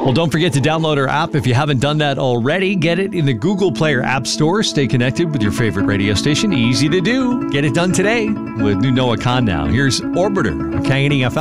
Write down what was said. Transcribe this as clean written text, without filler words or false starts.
Well, don't forget to download our app if you haven't done that already. Get it in the Google Play or App Store. Stay connected with your favorite radio station. Easy to do. Get it done today with new Noah Khan now. Here's Orbiter on Kangini FM.